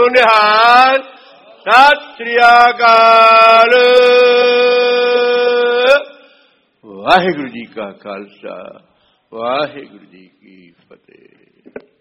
ਨਿਹਾਲ। ਸਤਿ ਸ੍ਰੀ ਅਕਾਲ। ਵਾਹਿਗੁਰੂ ਜੀ ਕਾ ਖਾਲਸਾ, ਵਾਹਿਗੁਰੂ ਜੀ ਕੀ ਫਤਿਹ।